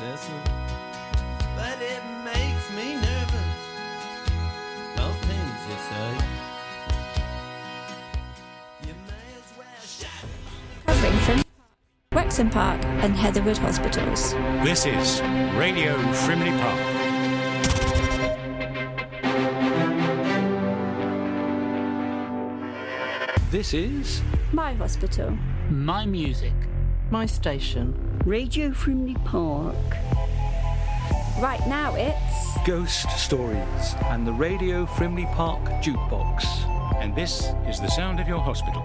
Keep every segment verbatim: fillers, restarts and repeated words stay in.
listen, but it makes me nervous. Those things you say, you may as well shut up. Covering from Wrexham Park and Heatherwood Hospitals. This is Radio Frimley Park. This is My hospital. My music. My station. Radio Frimley Park. Right now it's Ghost Stories and the Radio Frimley Park Jukebox. And this is the sound of your hospital.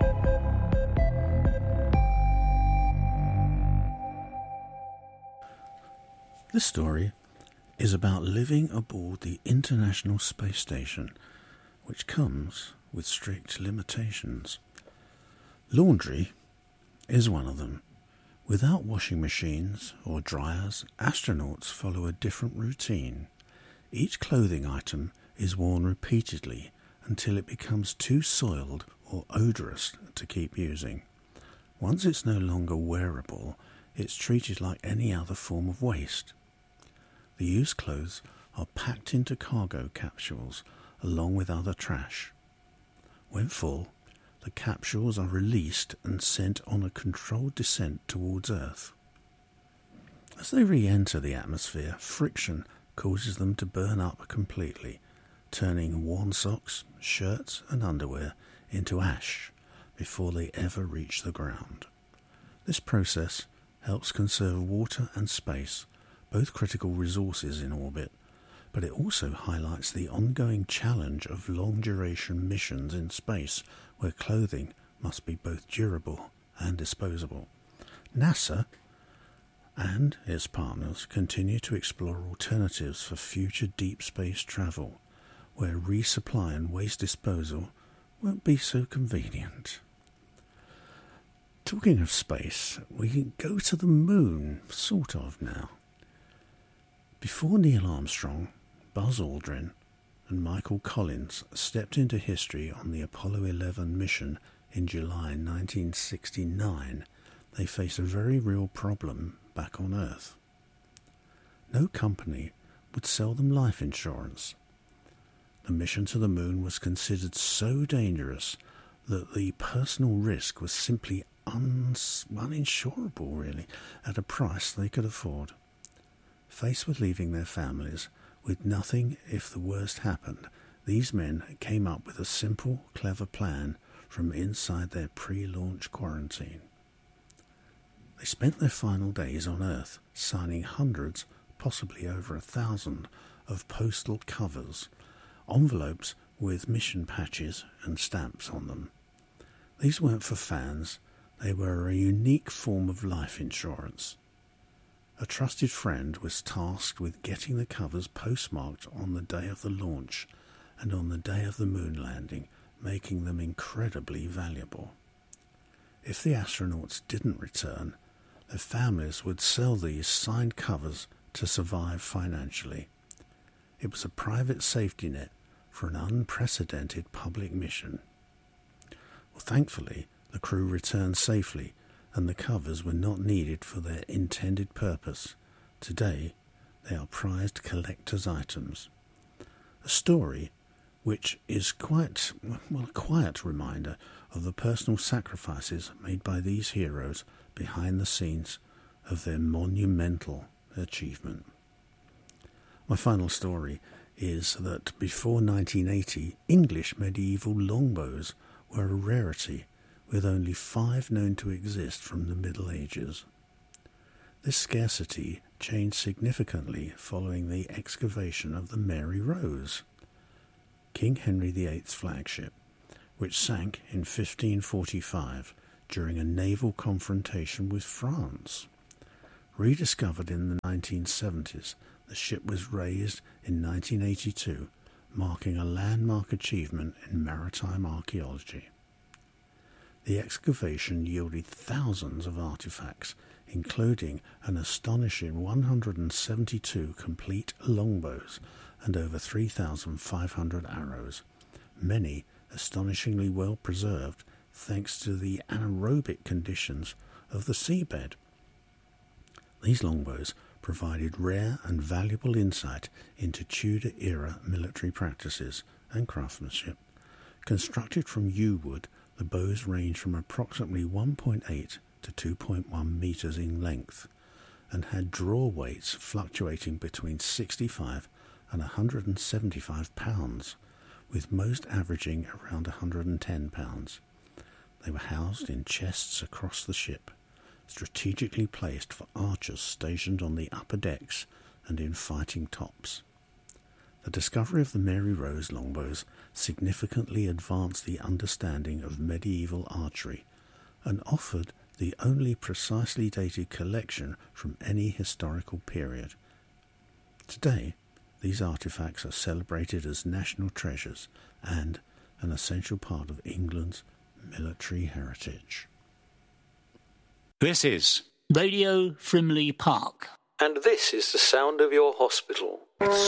This story is about living aboard the International Space Station, which comes with strict limitations. Laundry is one of them. Without washing machines or dryers, astronauts follow a different routine. Each clothing item is worn repeatedly until it becomes too soiled or odorous to keep using. Once it's no longer wearable, it's treated like any other form of waste. The used clothes are packed into cargo capsules along with other trash. When full, the capsules are released and sent on a controlled descent towards Earth. As they re-enter the atmosphere, friction causes them to burn up completely, turning worn socks, shirts and underwear into ash before they ever reach the ground. This process helps conserve water and space, both critical resources in orbit, but it also highlights the ongoing challenge of long-duration missions in space where clothing must be both durable and disposable. NASA and its partners continue to explore alternatives for future deep space travel, where resupply and waste disposal won't be so convenient. Talking of space, we can go to the moon, sort of, now. Before Neil Armstrong, Buzz Aldrin and Michael Collins stepped into history on the Apollo eleven mission in July nineteen sixty-nine, they faced a very real problem back on Earth. No company would sell them life insurance. The mission to the moon was considered so dangerous that the personal risk was simply uns- uninsurable, really, at a price they could afford. Faced with leaving their families with nothing if the worst happened, these men came up with a simple, clever plan from inside their pre-launch quarantine. They spent their final days on Earth signing hundreds, possibly over a thousand, of postal covers, envelopes with mission patches and stamps on them. These weren't for fans, they were a unique form of life insurance. A trusted friend was tasked with getting the covers postmarked on the day of the launch and on the day of the moon landing, making them incredibly valuable. If the astronauts didn't return, their families would sell these signed covers to survive financially. It was a private safety net for an unprecedented public mission. Well, thankfully, the crew returned safely, and the covers were not needed for their intended purpose. Today, they are prized collector's items. A story which is quite, well, a quiet reminder of the personal sacrifices made by these heroes behind the scenes of their monumental achievement. My final story is that before nineteen eighty, English medieval longbows were a rarity, with only five known to exist from the Middle Ages. This scarcity changed significantly following the excavation of the Mary Rose, King Henry the eighth's flagship, which sank in fifteen forty-five during a naval confrontation with France. Rediscovered in the nineteen seventies, the ship was raised in nineteen eighty-two, marking a landmark achievement in maritime archaeology. The excavation yielded thousands of artifacts, including an astonishing one hundred seventy-two complete longbows and over three thousand five hundred arrows, many astonishingly well preserved thanks to the anaerobic conditions of the seabed. These longbows provided rare and valuable insight into Tudor-era military practices and craftsmanship. Constructed from yew wood, the bows range from approximately one point eight to two point one metres in length and had draw weights fluctuating between sixty-five and one hundred seventy-five pounds, with most averaging around one hundred ten pounds. They were housed in chests across the ship, strategically placed for archers stationed on the upper decks and in fighting tops. The discovery of the Mary Rose longbows significantly advanced the understanding of medieval archery and offered the only precisely dated collection from any historical period. Today, these artefacts are celebrated as national treasures and an essential part of England's military heritage. This is Radio Frimley Park. And this is the sound of your hospital.